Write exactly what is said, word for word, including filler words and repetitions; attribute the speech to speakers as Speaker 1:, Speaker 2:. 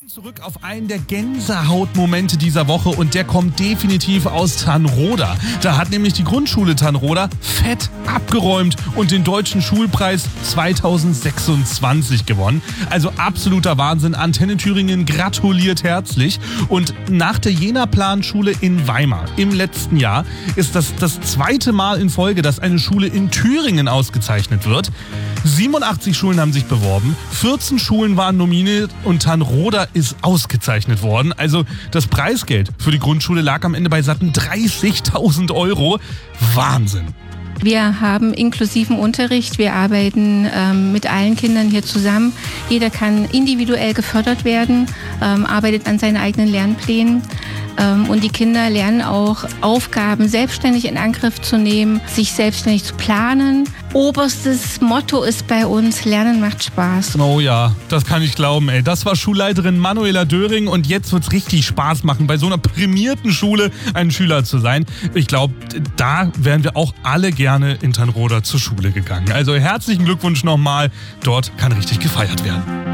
Speaker 1: Zurück auf einen der Gänsehautmomente dieser Woche und der kommt definitiv aus Thanroda. Da hat nämlich die Grundschule Thanroda fett abgeräumt und den Deutschen Schulpreis zweitausendsechsundzwanzig gewonnen. Also absoluter Wahnsinn. Antenne Thüringen gratuliert herzlich. Und nach der Jena-Planschule in Weimar im letzten Jahr ist das das zweite Mal in Folge, dass eine Schule in Thüringen ausgezeichnet wird. siebenundachtzig Schulen haben sich beworben, vierzehn Schulen waren nominiert und Thanroda ist ausgezeichnet worden. Also das Preisgeld für die Grundschule lag am Ende bei satten dreißigtausend Euro. Wahnsinn!
Speaker 2: Wir haben inklusiven Unterricht, wir arbeiten ähm, mit allen Kindern hier zusammen. Jeder kann individuell gefördert werden, ähm, arbeitet an seinen eigenen Lernplänen. Ähm, und die Kinder lernen auch, Aufgaben selbstständig in Angriff zu nehmen, sich selbstständig zu planen. Oberstes Motto ist bei uns, Lernen macht Spaß.
Speaker 1: Oh ja, das kann ich glauben, ey. Das war Schulleiterin Manuela Döring und jetzt wird's richtig Spaß machen, bei so einer prämierten Schule ein Schüler zu sein. Ich glaube, da wären wir auch alle gerne in Thanroda zur Schule gegangen. Also herzlichen Glückwunsch nochmal. Dort kann richtig gefeiert werden.